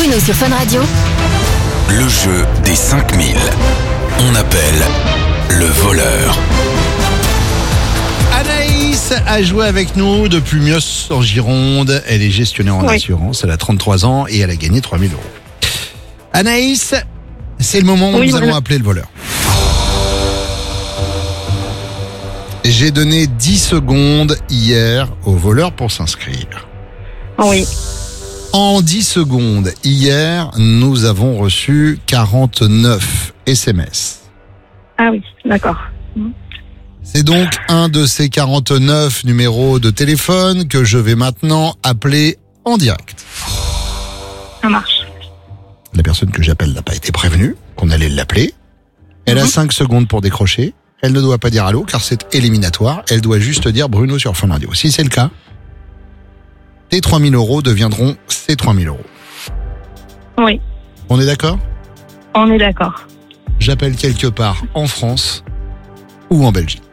Bruno sur Fun Radio. Le jeu des 5000. On appelle le voleur. Anaïs a joué avec nous depuis Mios en Gironde. Elle est gestionnaire en assurance. Elle a 33 ans et elle a gagné 3 000 €. Anaïs, c'est le moment où nous allons appeler le voleur. J'ai donné 10 secondes hier au voleur pour s'inscrire. Oui. En 10 secondes, hier, nous avons reçu 49 SMS. Ah oui, d'accord. C'est donc un de ces 49 numéros de téléphone que je vais maintenant appeler en direct. Ça marche. La personne que j'appelle n'a pas été prévenue qu'on allait l'appeler. Elle a 5 secondes pour décrocher. Elle ne doit pas dire allô car c'est éliminatoire. Elle doit juste dire Bruno sur Fun Radio. Si c'est le cas, tes 3 000 € deviendront ces 3 000 €. Oui, On est d'accord ? on est d'accord. J'appelle quelque part en France ou en Belgique.